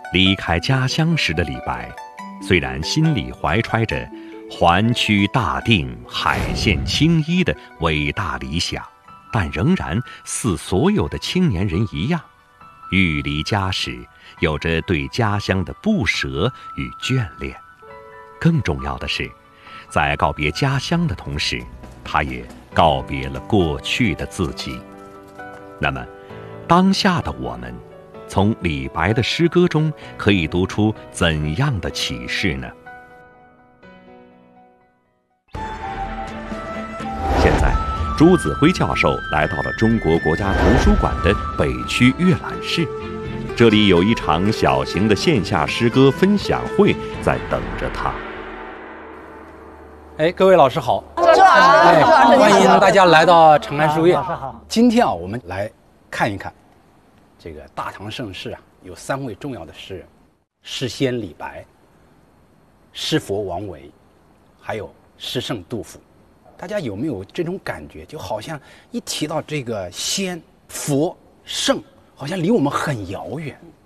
离开家乡时的李白，虽然心里怀揣着还曲大定，海线青衣的伟大理想，但仍然似所有的青年人一样，欲离家时有着对家乡的不舍与眷恋。更重要的是，在告别家乡的同时，他也告别了过去的自己。那么，当下的我们，从李白的诗歌中可以读出怎样的启示呢？现在，朱子辉教授来到了中国国家图书馆的北区阅览室，这里有一场小型的线下诗歌分享会在等着他。 各位老师好， 朱老师， 欢迎大家来到长安书院。 老师好。 今天我们来看一看，这个大唐盛世有3位重要的诗人：诗仙李白、诗佛王维，还有诗圣杜甫。大家有没有这种感觉？就好像一提到这个仙、佛、圣，好像离我们很遥远。